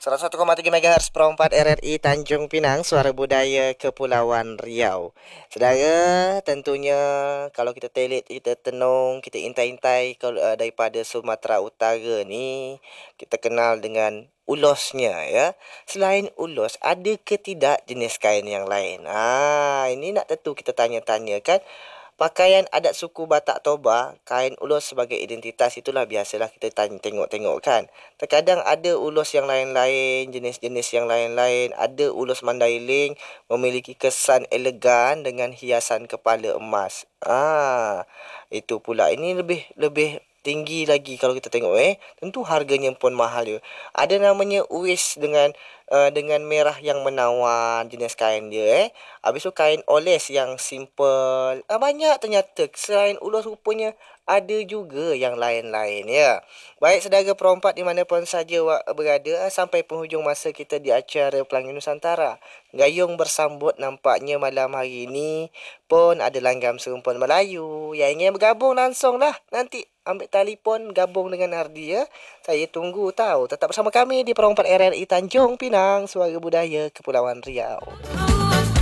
101,3 MHz Pro 4 RRI Tanjung Pinang, Suara Budaya Kepulauan Riau. Saudara, tentunya kalau kita telit, kita tenung, kita intai-intai kalau daripada Sumatera Utara ni, kita kenal dengan ulosnya ya. Selain ulos, ada ke tidak jenis kain yang lain? Ini nak tentu kita tanya-tanya kan. Pakaian adat suku Batak Toba, kain ulos sebagai identitas itulah biasalah kita tengok-tengok kan. Terkadang ada ulos yang lain-lain, jenis-jenis yang lain-lain. Ada ulos Mandailing memiliki kesan elegan dengan hiasan kepala emas. Itu pula. Ini lebih lebih tinggi lagi kalau kita tengok tentu harganya pun mahal dia. Ada namanya uis dengan merah yang menawan jenis kain dia. Habis tu kain oles yang simple. Banyak ternyata. Selain ulos rupanya ada juga yang lain-lain ya. Baik saudara perompak di mana pun saja berada, sampai penghujung masa kita di acara Pelangi Nusantara. Gayung bersambut nampaknya malam hari ini pun ada langgam serumpun Melayu. Yang ingin bergabung langsung lah. Nanti ambil telefon gabung dengan Ardi ya. Saya tunggu tahu. Tetap bersama kami di Perompak RRI Tanjung Pinang, Suara Budaya Kepulauan Riau.